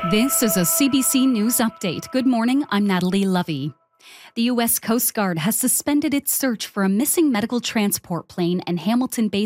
This is a CBC News Update. Good morning, I'm Natalie Lovey. The U.S. Coast Guard has suspended its search for a missing medical transport plane in Hamilton Bay